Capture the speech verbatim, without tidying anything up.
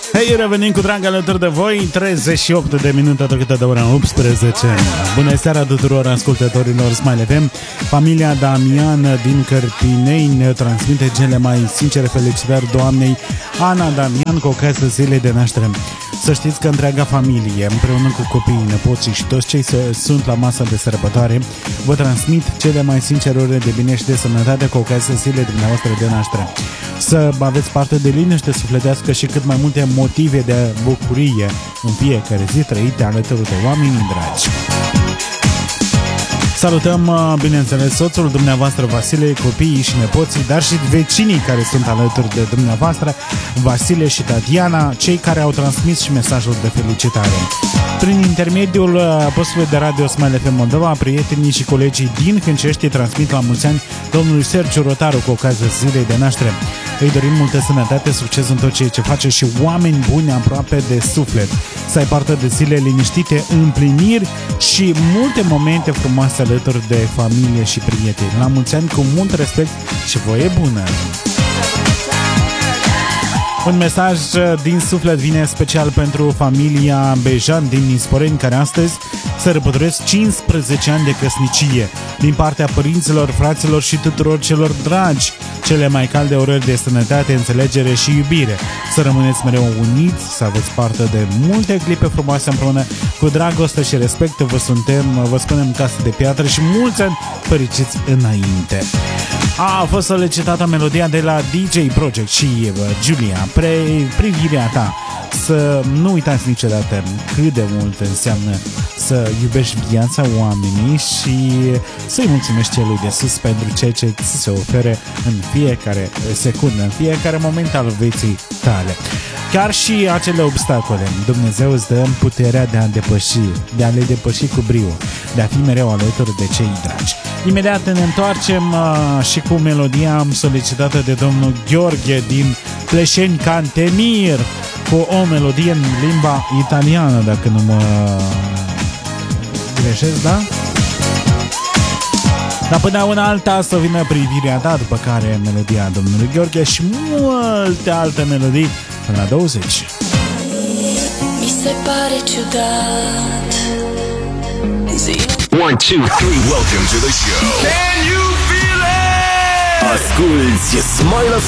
Hei, revenim cu drag alături de voi, treizeci și opt de minute tocată de ora optsprezece. Bună seara tuturor ascultătorilor Smile F M. Familia Damian din Cărpinei ne transmite cele mai sincere felicitări doamnei Ana Damian cu ocazia zilei de naștere. Să știți că întreaga familie, împreună cu copiii, nepoții și toți cei sunt la masa de sărbătoare, vă transmit cele mai sincere ore de bine și de sănătate cu ocazia zilei dumneavoastră de naștere. Să aveți parte de liniște sufletească și cât mai multe motive de bucurie în fiecare zi trăite alături de oamenii dragi. Salutăm, bineînțeles, soțul dumneavoastră Vasile, copiii și nepoții, dar și vecinii care sunt alături de dumneavoastră, Vasile și Tatiana, cei care au transmis și mesajul de felicitare. Prin intermediul postului de radio Smile F M Moldova, prietenii și colegii din Hâncești transmit la mulți ani domnului Sergiu Rotaru cu ocazia zilei de naștere. Îi dorim multă sănătate, succes în tot ceea ce face și oameni buni aproape de suflet. Să ai parte de zile liniștite, împliniri și multe momente frumoase alături de familie și prieteni. La mulți ani cu mult respect și voie bună! Un mesaj din suflet vine special pentru familia Bejan din Nisporeni, care astăzi sărbătoresc cincisprezece ani de căsnicie. Din partea părinților, fraților și tuturor celor dragi, cele mai calde urări de sănătate, înțelegere și iubire. Să rămâneți mereu uniți, să aveți parte de multe clipe frumoase împreună, cu dragoste și respect. Vă suntem, vă spunem, casă de piatră și mulți ani fericiți înainte. A fost solicitată melodia de la D J Project și Julia, pre, privirea ta. Să nu uitați niciodată cât de mult înseamnă să iubești viața, oamenii și să-i mulțumești celui de sus pentru ceea ce ți se ofere în fiecare secundă, în fiecare moment al vieții tale. Chiar și acele obstacole, Dumnezeu îți dă puterea de a depăși, de a le depăși cu brio, de a fi mereu alături de cei dragi. Imediat ne întoarcem uh, și cu melodia solicitată de domnul Gheorghe din Pleșeni Cantemir, cu o melodie în limba italiană, dacă nu mă greșesc, da? Dar până una alta să vină privirea ta, după care melodia domnului Gheorghe și multe alte melodii până la douăzeci. Mi se pare ciudat. One, two, three, welcome to the show. Can you feel it? Asculți Smile F